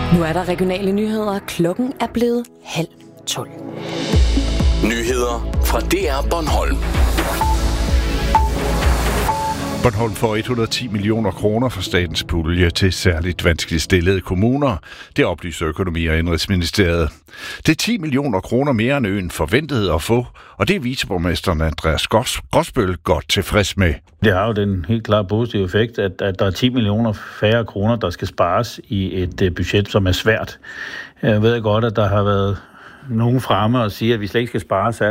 Nu er der regionale nyheder. Klokken er blevet 11:30. Nyheder fra DR Bornholm. Bornholm får 110 millioner kroner fra statens pulje til særligt vanskeligt stillede kommuner. Det oplyser Økonomi- og Indenrigsministeriet. Det er 10 millioner kroner mere end øen forventede at få, og det er viceborgmesteren Andreas Gråsbøl godt tilfreds med. Det har jo den helt klart positive effekt, at der er 10 millioner færre kroner, der skal spares i et budget, som er svært. Jeg ved godt, at der har været nogen fremme og sige, at vi slet ikke skal spare